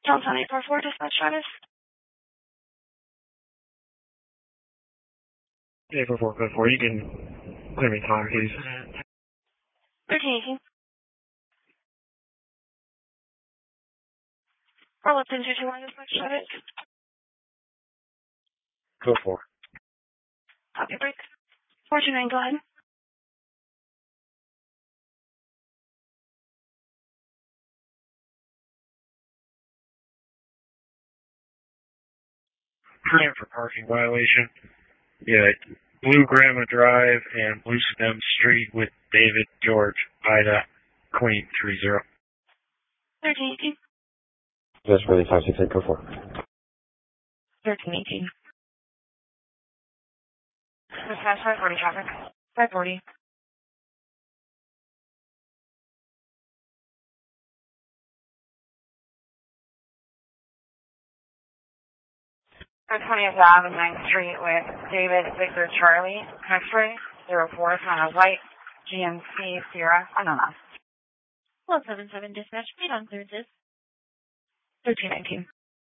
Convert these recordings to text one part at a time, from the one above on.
Johnson 844, dispatch Travis. 844, code 4. You can clear me time, please. 1318. Arlington 221, dispatch Travis. Code 4. Copy break. 429, go ahead. Permit for parking violation. Yeah, Blue Grandma Drive and Blue Stem Street with David George, Ida, Queen 30. 1318. That's really 568, code 4. 1318. Dispatch 540 traffic. 540. 20th Ave and 9th Street with David Victor Charlie, X-ray, 04, on a white GMC Sierra, Ananas. 177 dispatch, meet on clearances. 1319.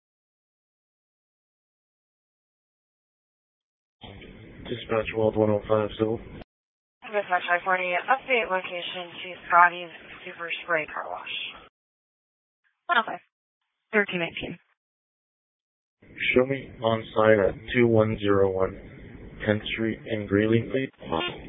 Dispatch World 105, civil. Dispatch 540, update location to Scotty's Super Spray Car Wash. 105. 1319. Show me on site at 2101 10th Street in Greeley, please.